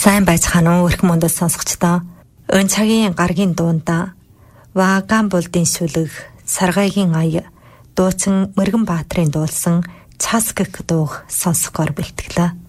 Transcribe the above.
Сайн байцгаана уу өрх мөндөл сонсогчдоо. Өн цагийн гаргийн дуунда Ваган булдын сүлэг Саргайгийн ая дуучин Мөргөн Баатрын дуулсан цас гэх дууг сонсохоор бэлтгэлээ.